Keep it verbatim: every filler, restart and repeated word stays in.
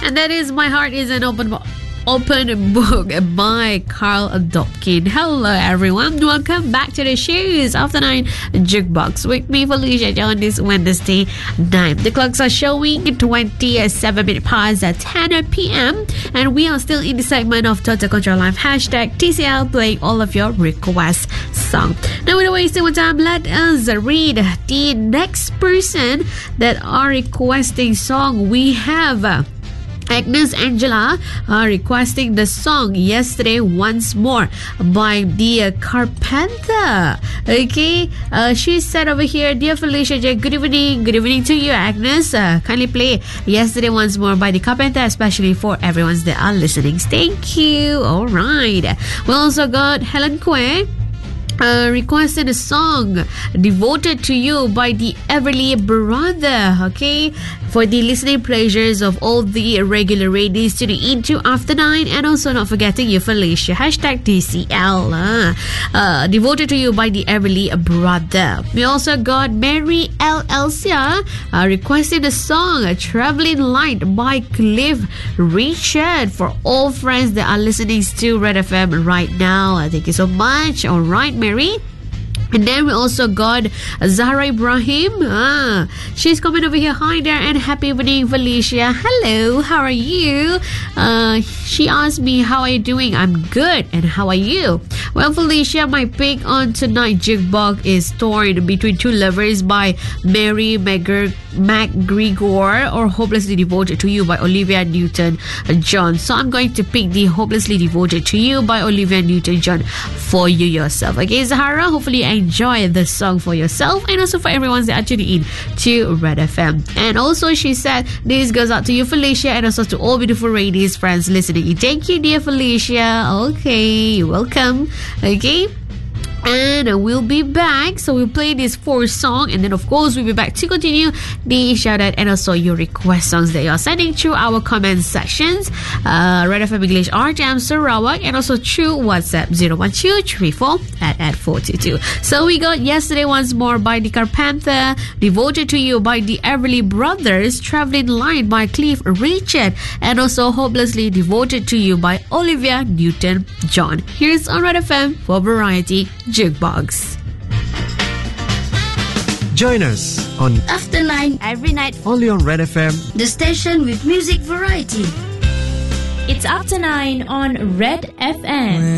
And that is My Heart is an Open Book. Open Book by Carl Dobkin. Hello everyone, welcome back to the shows After nine Jukebox with me, Felicia, on this Wednesday night. The clocks are showing twenty-seven minutes past ten p.m. and we are still in the segment of Total Control Live hashtag T C L, playing all of your request song. Now without wasting more time, let us read the next person that are requesting song. We have uh, Agnes Angela uh, requesting the song Yesterday Once More by the Carpenter. Okay, uh, she said over here, Dear Felicia J, good evening. Good evening to you, Agnes. Uh, kindly play Yesterday Once More by the Carpenter, especially for everyone that are listening. Thank you. All right. We also got Helen Kwe Uh, requested a song Devoted to You by the Everly Brother, okay, for the listening pleasures of all the regular ladies tuning into After nine, and also not forgetting you, Felicia, hashtag T C L, uh, uh, Devoted to You by the Everly Brother. We also got Mary L. Elsia uh, requested a song Traveling Light by Cliff Richard for all friends that are listening to Red F M right now. Thank you so much. All right, Mary. And then we also got Zahra Ibrahim. Ah, she's coming over here. Hi there and happy evening, Felicia. Hello, how are you? Uh, she asked me, how are you doing? I'm good. And how are you? Well, Felicia, my pick on tonight jukebox is Torn Between Two Lovers by Mary McGregor, McGregor, or Hopelessly Devoted to You by Olivia Newton-John. So I'm going to pick the Hopelessly Devoted to You by Olivia Newton-John for you yourself. Okay, Zahara, hopefully enjoy the song for yourself and also for everyone that are tuning in to Red F M. And also she said this goes out to you, Felicia, and also to all beautiful ladies friends listening. Thank you, dear Felicia. Okay, you're welcome. Okay, and we'll be back. So we'll play this four song, and then of course we'll be back to continue the shout out and also your request songs that you're sending through our comment sections, uh, Red F M English R T M Sarawak, and also through WhatsApp zero one two three four at at four two two. So we got Yesterday Once More by the Carpenter, Devoted to You by the Everly Brothers, Traveling Light by Cliff Richard, and also Hopelessly Devoted to You by Olivia Newton-John. Here's on Red F M for Variety Jukebox. Join us on After nine every night, only on Red F M, the station with music variety. It's After nine on Red F M.